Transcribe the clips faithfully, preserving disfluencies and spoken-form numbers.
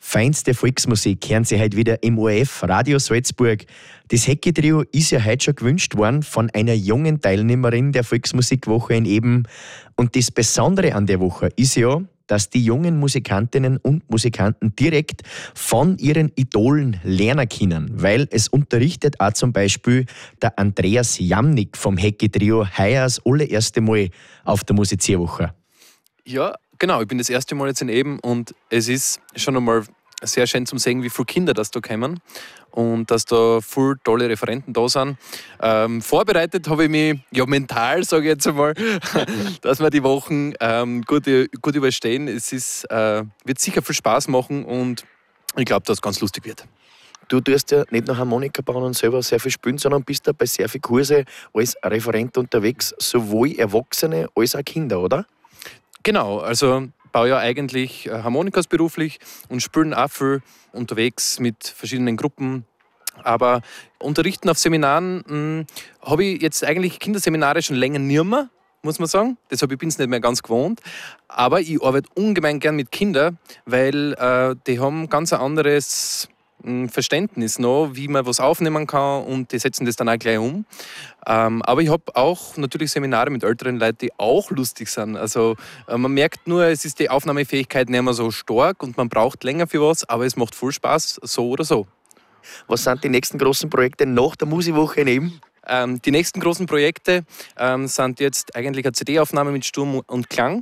Feinste Volksmusik hören Sie heute wieder im O R F Radio Salzburg. Das Hecki-Trio ist ja heute schon gewünscht worden von einer jungen Teilnehmerin der Volksmusikwoche in Eben. Und das Besondere an der Woche ist ja, dass die jungen Musikantinnen und Musikanten direkt von ihren Idolen lernen können, weil es unterrichtet auch zum Beispiel der Andreas Jamnik vom Hecki-Trio heuer das allererste Mal auf der Musizierwoche. Ja, genau, ich bin das erste Mal jetzt in Eben und es ist schon einmal sehr schön zum sehen, wie viele Kinder das da kommen und dass da viele tolle Referenten da sind. Ähm, vorbereitet habe ich mich, ja mental sage ich jetzt einmal, dass wir die Wochen ähm, gut, gut überstehen. Es ist, äh, wird sicher viel Spaß machen und ich glaube, dass es ganz lustig wird. Du tust ja nicht nur Harmonika bauen und selber sehr viel spielen, sondern bist da bei sehr vielen Kurse als Referent unterwegs, sowohl Erwachsene als auch Kinder, oder? Genau, also baue ja eigentlich Harmonikas beruflich und spielen auch viel unterwegs mit verschiedenen Gruppen. Aber unterrichten auf Seminaren habe ich jetzt eigentlich Kinderseminare schon länger nicht mehr, muss man sagen. Deshalb bin ich es nicht mehr ganz gewohnt. Aber ich arbeite ungemein gern mit Kindern, weil äh, die haben ganz ein anderes Verständnis noch, wie man was aufnehmen kann und die setzen das dann auch gleich um. Ähm, aber ich habe auch natürlich Seminare mit älteren Leuten, die auch lustig sind. Also äh, man merkt nur, es ist die Aufnahmefähigkeit nicht mehr so stark und man braucht länger für was, aber es macht voll Spaß, so oder so. Was sind die nächsten großen Projekte nach der Musikwoche in Eben? Ähm, die nächsten großen Projekte ähm, sind jetzt eigentlich eine C D-Aufnahme mit Sturm und Klang.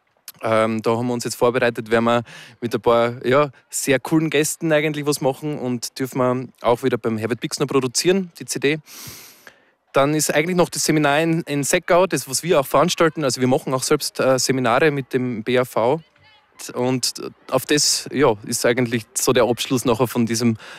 Ähm, da haben wir uns jetzt vorbereitet, werden wir mit ein paar ja, sehr coolen Gästen eigentlich was machen und dürfen wir auch wieder beim Herbert Bixner produzieren, die C D. Dann ist eigentlich noch das Seminar in, in Seckau, das was wir auch veranstalten. Also wir machen auch selbst äh, Seminare mit dem B A V. Und auf das ja, ist eigentlich so der Abschluss nachher von diesem